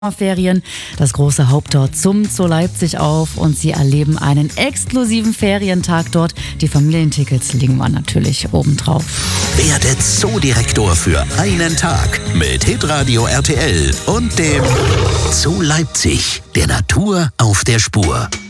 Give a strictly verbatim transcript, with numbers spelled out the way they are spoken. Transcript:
Ferien. Das große Haupttor zum Zoo Leipzig auf und Sie erleben einen exklusiven Ferientag dort. Die Familientickets liegen wir natürlich obendrauf. Werde Zoodirektor für einen Tag mit Hitradio R T L und dem Zoo Leipzig, der Natur auf der Spur.